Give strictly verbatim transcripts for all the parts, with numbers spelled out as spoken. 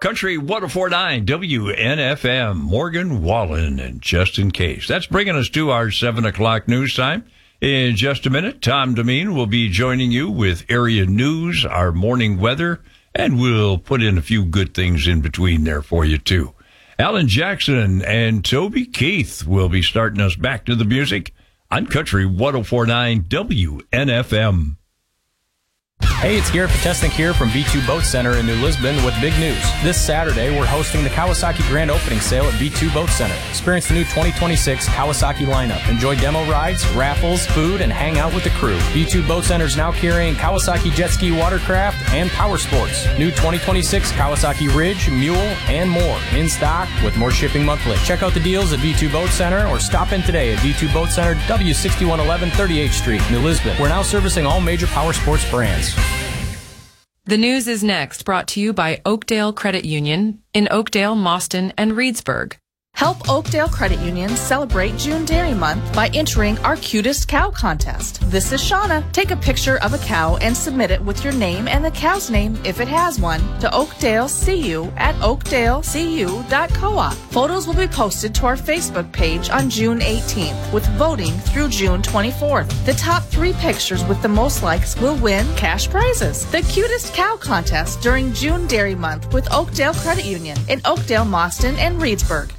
Country one oh four point nine W N F M, Morgan Wallen, and Just in Case. That's bringing us to our seven o'clock news time. In just a minute, Tom Demeen will be joining you with area news, our morning weather, and we'll put in a few good things in between there for you, too. Alan Jackson and Toby Keith will be starting us back to the music on Country one oh four point nine W N F M. Hey, it's Garrett Potesnik here from V two Boat Center in New Lisbon with big news. This Saturday, we're hosting the Kawasaki Grand Opening Sale at V two Boat Center. Experience the new twenty twenty-six Kawasaki lineup. Enjoy demo rides, raffles, food, and hang out with the crew. V two Boat Center is now carrying Kawasaki Jet Ski Watercraft and Power Sports. New twenty twenty-six Kawasaki Ridge, Mule, and more in stock with more shipping monthly. Check out the deals at V two Boat Center or stop in today at V two Boat Center, W sixty-one eleven thirty-eighth Street, New Lisbon. We're now servicing all major Power Sports brands. The news is next, brought to you by Oakdale Credit Union in Oakdale, Mauston, and Reedsburg. Help Oakdale Credit Union celebrate June Dairy Month by entering our Cutest Cow contest. This is Shauna. Take a picture of a cow and submit it with your name and the cow's name, if it has one, to Oakdale C U at oakdale c u dot coop. Photos will be posted to our Facebook page on June eighteenth, with voting through June twenty-fourth. The top three pictures with the most likes will win cash prizes. The Cutest Cow contest during June Dairy Month with Oakdale Credit Union in Oakdale, Mauston, and Reedsburg.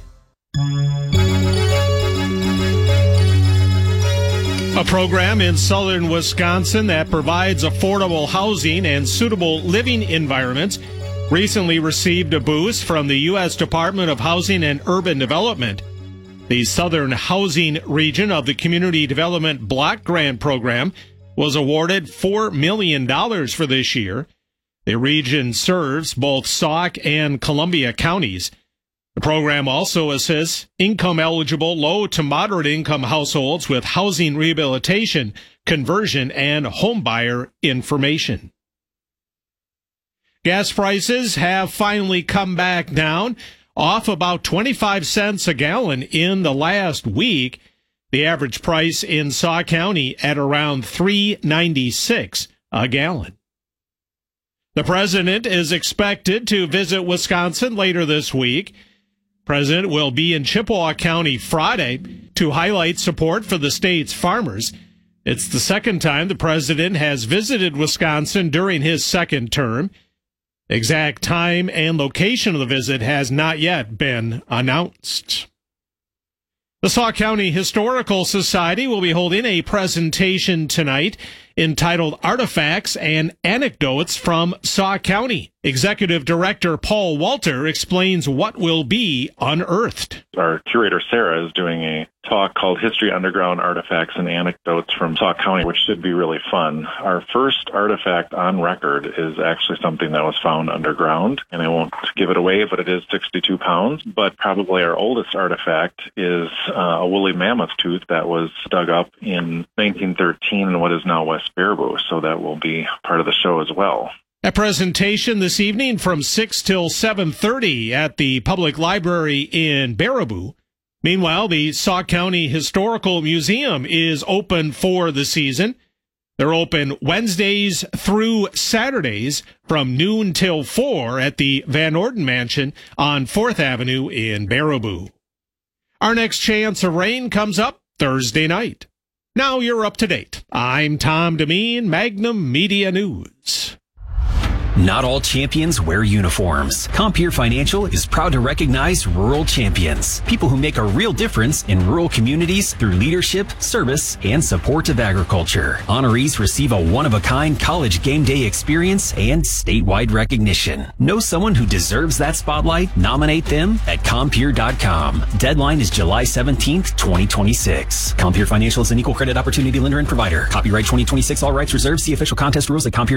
A program in southern Wisconsin that provides affordable housing and suitable living environments recently received a boost from the U S Department of Housing and Urban Development. The Southern Housing Region of the Community Development Block Grant Program was awarded four million dollars for this year. The region serves both Sauk and Columbia counties. The program also assists income-eligible low to moderate-income households with housing rehabilitation, conversion, and homebuyer information. Gas prices have finally come back down, off about twenty-five cents a gallon in the last week. The average price in Sauk County at around three ninety-six a gallon. The president is expected to visit Wisconsin later this week. President will be in Chippewa County Friday to highlight support for the state's farmers. It's the second time the president has visited Wisconsin during his second term. Exact time and location of the visit has not yet been announced. The Sauk County Historical Society will be holding a presentation tonight entitled Artifacts and Anecdotes from Sauk County. Executive Director Paul Walter explains what will be unearthed. Our curator, Sarah, is doing a talk called History Underground Artifacts and Anecdotes from Sauk County, which should be really fun. Our first artifact on record is actually something that was found underground, and I won't give it away, but it is sixty-two pounds. But probably our oldest artifact is uh, a woolly mammoth tooth that was dug up in nineteen thirteen in what is now West Baraboo, so that will be part of the show as well. A presentation this evening from six till seven thirty at the Public Library in Baraboo. Meanwhile, the Sauk County Historical Museum is open for the season. They're open Wednesdays through Saturdays from noon till four at the Van Orden Mansion on fourth Avenue in Baraboo. Our next chance of rain comes up Thursday night. Now you're up to date. I'm Tom Demeen, Magnum Media News. Not all champions wear uniforms. Compeer Financial is proud to recognize rural champions, people who make a real difference in rural communities through leadership, service, and support of agriculture. Honorees receive a one-of-a-kind college game day experience and statewide recognition. Know someone who deserves that spotlight? Nominate them at compeer dot com. Deadline is July seventeenth, twenty twenty-six. Compeer Financial is an equal credit opportunity lender and provider. Copyright twenty twenty-six, all rights reserved. See official contest rules at compeer.